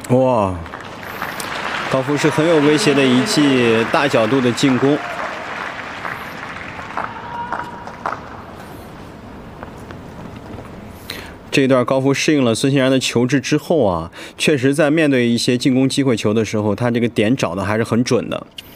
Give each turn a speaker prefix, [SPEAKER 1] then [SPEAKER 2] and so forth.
[SPEAKER 1] 哇，高夫是很有威胁的一记大角度的进攻。这一段高夫适应了孙兴然的球质之后啊，确实在面对一些进攻机会球的时候，他这个点找的还是很准的。